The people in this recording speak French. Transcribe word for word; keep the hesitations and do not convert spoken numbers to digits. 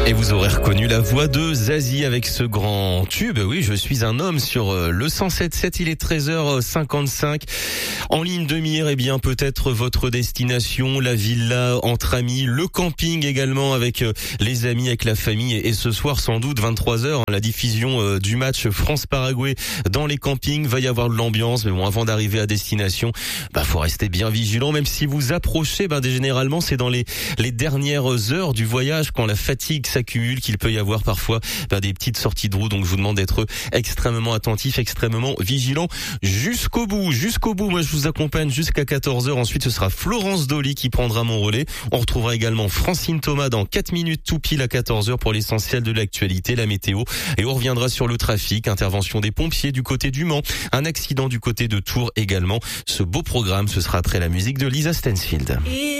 Et vous aurez reconnu la voix de Zazie avec ce grand tube. Oui, je suis un homme sur le cent sept virgule sept. Il est treize heures cinquante-cinq. En ligne de mire, eh bien, peut-être votre destination, la villa entre amis, le camping également avec les amis, avec la famille. Et ce soir, sans doute, vingt-trois heures, la diffusion du match France-Paraguay dans les campings. Va y avoir de l'ambiance. Mais bon, avant d'arriver à destination, bah, faut rester bien vigilant. Même si vous approchez, bah, généralement, c'est dans les, les dernières heures du voyage quand la fatigue s'accumule qu'il peut y avoir parfois bah, des petites sorties de route. Donc je vous demande d'être extrêmement attentif, extrêmement vigilant jusqu'au bout. Jusqu'au bout, moi je vous accompagne jusqu'à quatorze heures. Ensuite ce sera Florence Dolly qui prendra mon relais. On retrouvera également Francine Thomas dans quatre minutes tout pile à quatorze heures pour l'essentiel de l'actualité, la météo. Et on reviendra sur le trafic, intervention des pompiers du côté du Mans, un accident du côté de Tours également. Ce beau programme, ce sera après la musique de Lisa Stansfield.